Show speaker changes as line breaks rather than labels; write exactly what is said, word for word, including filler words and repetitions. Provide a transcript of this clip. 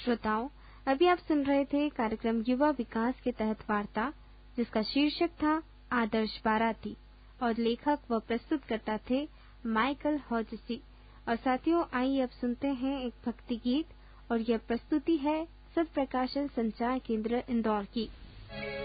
श्रोताओं, अभी आप सुन रहे थे कार्यक्रम युवा विकास के तहत वार्ता, जिसका शीर्षक था आदर्श बाराती और लेखक व प्रस्तुतकर्ता थे माइकल हॉजसी। और साथियों, आइए अब सुनते हैं एक भक्ति गीत और यह प्रस्तुति है सत्प्रकाशन संचार केंद्र इंदौर की।